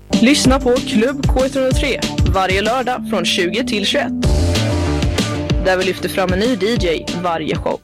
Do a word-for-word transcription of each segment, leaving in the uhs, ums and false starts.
Lyssna på Klubb K ett noll tre varje lördag från tjugo till tjugoett. Där vi lyfter fram en ny D J varje show.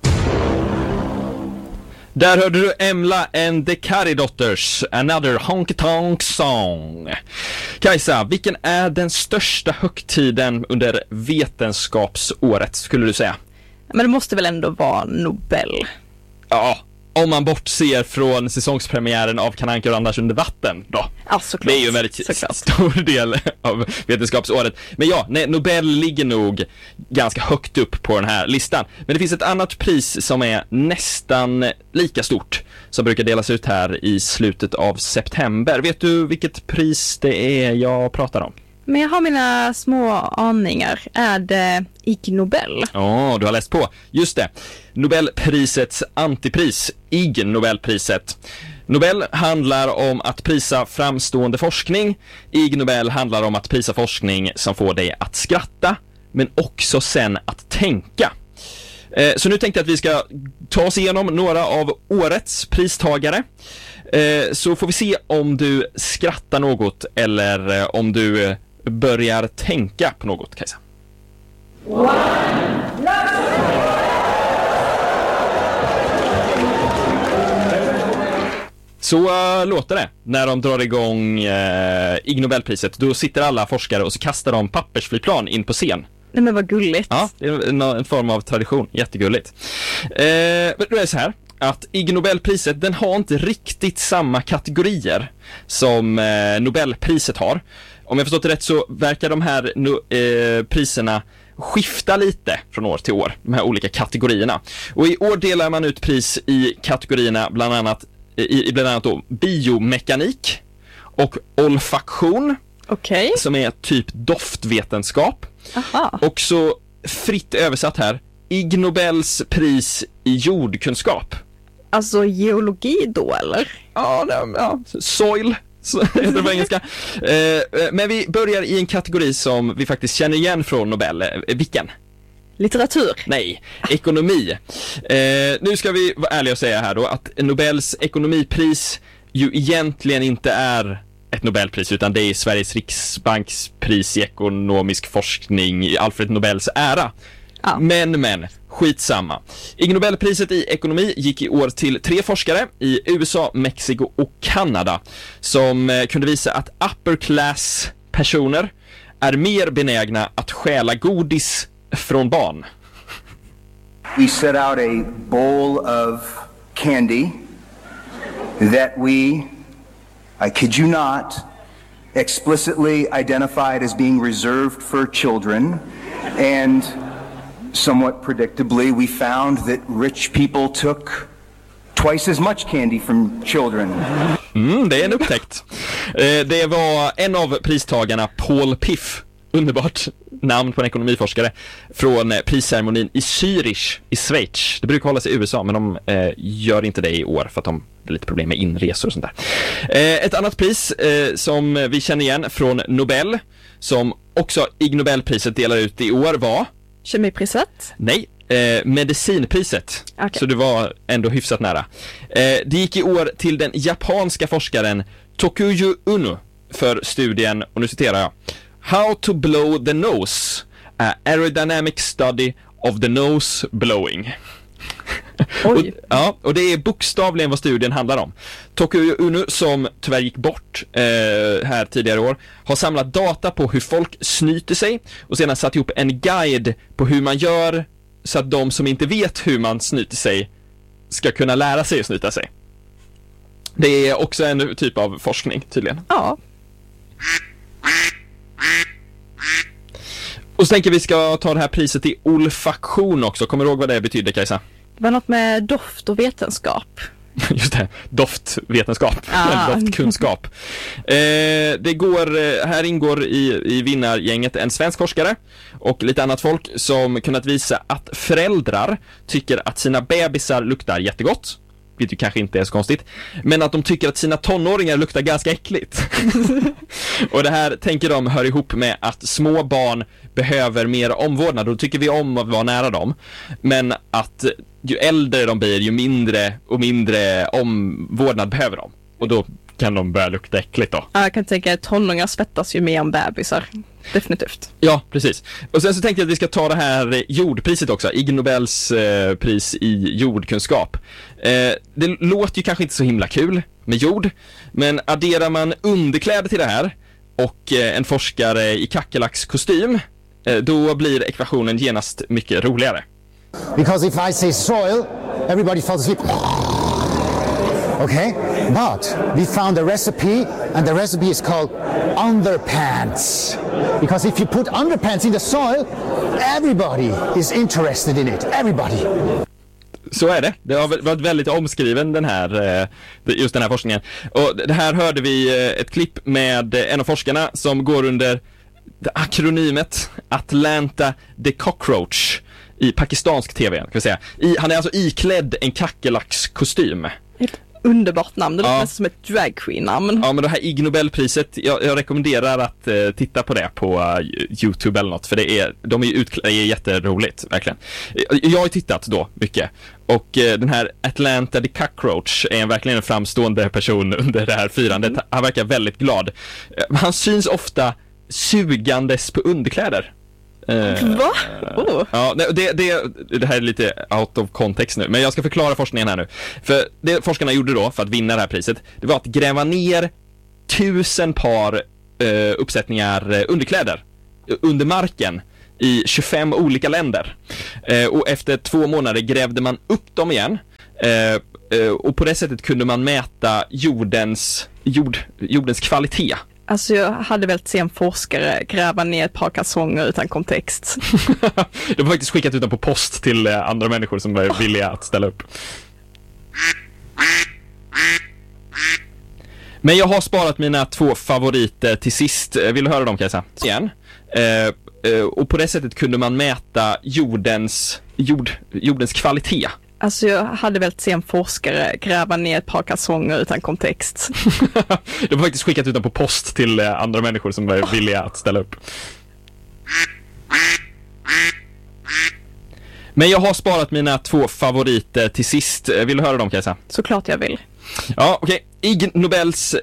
Där hörde du Emla and the Caridotters, Another Honky Tonk Song. Kajsa, vilken är den största högtiden under vetenskapsåret, skulle du säga? Men det måste väl ändå vara Nobel? Ja, om man bortser från säsongspremiären av Kalle Anka och Anders under vatten då. Ja, såklart. Det är ju en väldigt såklart. stor del av vetenskapsåret. Men ja, nej, Nobel ligger nog ganska högt upp på den här listan. Men det finns ett annat pris som är nästan lika stort, som brukar delas ut här i slutet av september. Vet du vilket pris det är jag pratar om? Men jag har mina små aningar. Är det Ig Nobel? Ja, oh, du har läst på. Just det. Nobelprisets antipris, Ig Nobelpriset. Nobel handlar om att prisa framstående forskning. Ig Nobel handlar om att prisa forskning som får dig att skratta, men också sen att tänka. Eh, så nu tänkte jag att vi ska ta oss igenom några av årets pristagare. Eh, så får vi se om du skrattar något eller eh, om du eh, börjar tänka på något, Kajsa. Så uh, låter det när de drar igång uh, Ig Nobelpriset. Då sitter alla forskare och så kastar de pappersflygplan in på scen. Nej, men vad gulligt. Ja, det är en, en form av tradition. Jättegulligt. Eh, men det är så här att Ig Nobelpriset, den har inte riktigt samma kategorier som eh, Nobelpriset har. Om jag förstått det rätt så verkar de här no, eh, priserna skifta lite från år till år, de här olika kategorierna. Och i år delar man ut pris i kategorierna bland annat i, i bland annat då biomekanik och olfaktion. Okej. Som är typ doftvetenskap. Aha. Och så fritt översatt här, Ig Nobels pris i jordkunskap. Alltså geologi då, eller? Ja, ja, ja. Soil så heter det på engelska. eh, Men vi börjar i en kategori som vi faktiskt känner igen från Nobel. eh, Vilken? Litteratur? Nej, ekonomi. eh, Nu ska vi vara ärliga och säga här då att Nobels ekonomipris ju egentligen inte är ett Nobelpris, utan det är Sveriges Riksbanks pris i ekonomisk forskning i Alfred Nobels ära. Ja. Men, men, skitsamma. Ig Nobelpriset i ekonomi gick i år till tre forskare i U S A, Mexiko och Kanada som eh, kunde visa att upper class personer är mer benägna att stjäla godis från barn. We set out a bowl of candy that we, I kid you not, explicitly identified as being reserved for children, and somewhat predictably we found that rich people took twice as much candy from children. Mm, det är en upptäckt. Eh, det var en av pristagarna, Paul Piff, underbart namn på en ekonomiforskare, från eh, prisceremonin i Zürich i Schweiz. Det brukar hålla sig i U S A, men de eh, gör inte det i år för att de har lite problem med inresor och sånt där. Eh, ett annat pris eh, som vi känner igen från Nobel, som också Ig Nobelpriset delar ut i år, var Kemipriset? Nej, eh, medicinpriset. Okay. Så det var ändå hyfsat nära. Eh, det gick i år till den japanska forskaren Tokuyo Uno för studien, och nu citerar jag: How to blow the nose, a aerodynamic study of the nose blowing. och, ja, och det är bokstavligen vad studien handlar om. Tokuyo Uno, som tyvärr gick bort eh, här tidigare år, har samlat data på hur folk snyter sig och sedan satt ihop en guide på hur man gör så att de som inte vet hur man snyter sig ska kunna lära sig att snyta sig. Det är också en typ av forskning tydligen. Ja. Och så tänker vi ska ta det här priset i olfaktion också. Kommer du ihåg vad det betyder, Kajsa? Det var något med doft och vetenskap. Just det, doftvetenskap. Ah. Doftkunskap. Eh, det går, här ingår i, i vinnargänget en svensk forskare och lite annat folk som kunnat visa att föräldrar tycker att sina bebisar luktar jättegott. Vilket ju kanske inte är så konstigt. Men att de tycker att sina tonåringar luktar ganska äckligt. Och det här tänker de hör ihop med att små barn behöver mer omvårdnad. Då tycker vi om att vara nära dem. Men att ju äldre de blir, ju mindre och mindre omvårdnad behöver de. Och då kan de börja lukta äckligt då. Ja, jag kan tänka att tonåringar svettas ju mer än bebisar. Definitivt. Ja, precis. Och sen så tänkte jag att vi ska ta det här jordpriset också. Ig Nobels eh, pris i jordkunskap. Eh, det låter ju kanske inte så himla kul med jord, men adderar man underkläder till det här och eh, en forskare i kackerlackskostym, eh, då blir ekvationen genast mycket roligare. Because if I say soil, everybody falls asleep. Okay, but we found a recipe, and the recipe is called underpants. Because if you put underpants in the soil, everybody is interested in it. Everybody. Så är det. Det har varit väldigt omskriven den här, just den här forskningen. Och det här hörde vi ett klipp med en av forskarna som går under det akronymet Atlanta the Cockroach i pakistansk tv, kan vi säga. I, han är alltså iklädd en kackerlackskostym. Underbart namn, det låter ja. som ett dragqueen-namn. Ja, men det här Ig Nobelpriset, jag, jag rekommenderar att uh, titta på det på uh, YouTube eller något, för det är, de är, utkl- är jätteroligt, verkligen. Jag, jag har tittat då mycket, och uh, den här Atlanta the Cockroach är en, verkligen en framstående person under det här firandet. Mm. Han verkar väldigt glad. Uh, han syns ofta sugandes på underkläder. Uh, Va? Oh. Ja, det, det, det här är lite out of context nu, men jag ska förklara forskningen här nu. För det forskarna gjorde då för att vinna det här priset, det var att gräva ner tusen par uh, uppsättningar uh, underkläder under marken i tjugofem olika länder. Uh, och efter två månader grävde man upp dem igen. Uh, uh, och på det sättet kunde man mäta jordens, jord, jordens kvalitet. Alltså jag hade väl se en forskare gräva ner ett par kalsonger utan kontext. De har faktiskt skickat ut dem på post till andra människor som var villiga att ställa upp. Men jag har sparat mina två favoriter till sist. Vill du höra dem, Kajsa? Igen. Eh, eh, och på det sättet kunde man mäta jordens, jord, jordens kvalitet. Alltså jag hade väl se en forskare gräva ner ett par kalsonger utan kontext. De har faktiskt skickat ut dem på post till andra människor som var villiga att ställa upp. Men jag har sparat mina två favoriter till sist. Vill du höra dem, Kajsa? Såklart jag vill. Ja, okej. Okay. Ig Nobels